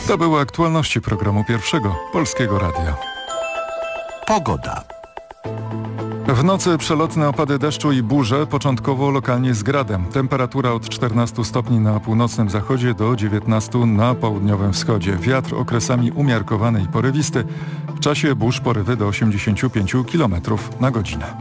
To były aktualności programu Pierwszego Polskiego Radia. Pogoda. W nocy przelotne opady deszczu i burze, początkowo lokalnie z gradem. Temperatura od 14 stopni na północnym zachodzie do 19 na południowym wschodzie. Wiatr okresami umiarkowany i porywisty. W czasie burz porywy do 85 km na godzinę.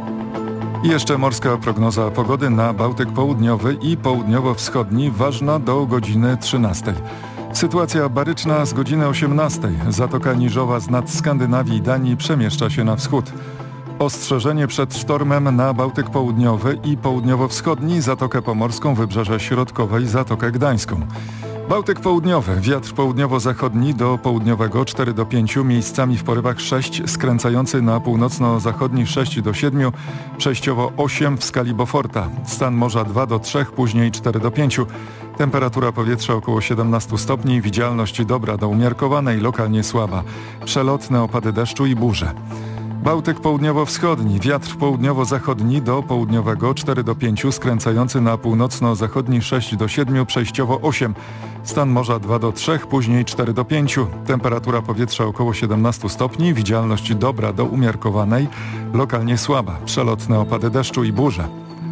I jeszcze morska prognoza pogody na Bałtyk Południowy i Południowo-Wschodni, ważna do godziny 13. Sytuacja baryczna z godziny 18. Zatoka Niżowa z nad Skandynawii i Danii przemieszcza się na wschód. Ostrzeżenie przed sztormem na Bałtyk Południowy i Południowo-Wschodni, Zatokę Pomorską, Wybrzeże Środkowe i Zatokę Gdańską. Bałtyk Południowy, wiatr południowo-zachodni do południowego 4 do 5, miejscami w porywach 6, skręcający na północno-zachodni 6 do 7, przejściowo 8 w skali Beauforta. Stan morza 2 do 3, później 4 do 5. Temperatura powietrza około 17 stopni, widzialność dobra do umiarkowanej, lokalnie słaba. Przelotne opady deszczu i burze. Bałtyk Południowo-Wschodni, wiatr południowo-zachodni do południowego 4 do 5, skręcający na północno-zachodni 6 do 7, przejściowo 8. Stan morza 2 do 3, później 4 do 5. Temperatura powietrza około 17 stopni, widzialność dobra do umiarkowanej, lokalnie słaba. Przelotne opady deszczu i burze.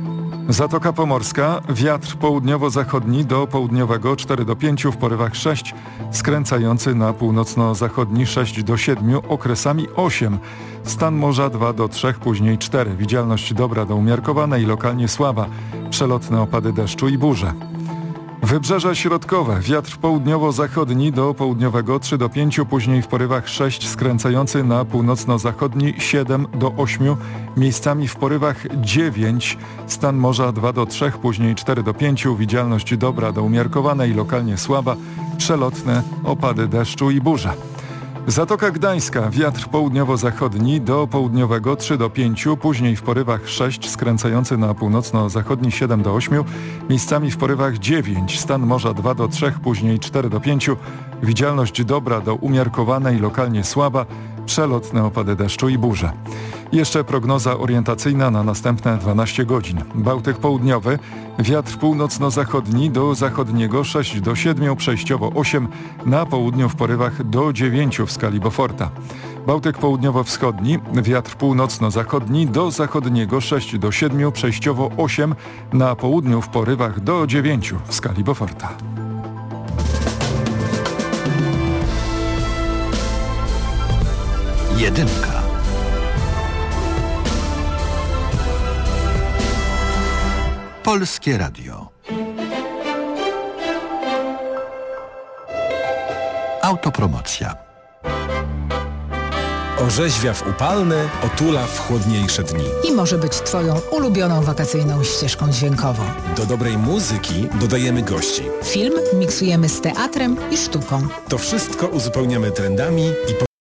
Zatoka Pomorska, wiatr południowo-zachodni do południowego 4 do 5, w porywach 6, skręcający na północno-zachodni 6 do 7, okresami 8. Stan morza 2 do 3, później 4. Widzialność dobra do umiarkowanej, lokalnie słaba. Przelotne opady deszczu i burze. Wybrzeże Środkowe, wiatr południowo-zachodni do południowego 3 do 5, później w porywach 6, skręcający na północno-zachodni 7 do 8, miejscami w porywach 9, stan morza 2 do 3, później 4 do 5, widzialność dobra do umiarkowanej, lokalnie słaba, przelotne opady deszczu i burze. Zatoka Gdańska, wiatr południowo-zachodni do południowego 3 do 5, później w porywach 6, skręcający na północno-zachodni 7 do 8, miejscami w porywach 9, stan morza 2 do 3, później 4 do 5, widzialność dobra do umiarkowanej, lokalnie słaba, przelotne opady deszczu i burze. Jeszcze prognoza orientacyjna na następne 12 godzin. Bałtyk Południowy, wiatr północno-zachodni do zachodniego 6 do 7, przejściowo 8, na południu w porywach do 9 w skali Beauforta. Bałtyk Południowo-Wschodni, wiatr północno-zachodni do zachodniego 6 do 7, przejściowo 8, na południu w porywach do 9 w skali Beauforta. Jedynka. Polskie Radio. Autopromocja. Orzeźwia w upalne, otula w chłodniejsze dni. I może być Twoją ulubioną wakacyjną ścieżką dźwiękową. Do dobrej muzyki dodajemy gości. Film miksujemy z teatrem i sztuką. To wszystko uzupełniamy trendami i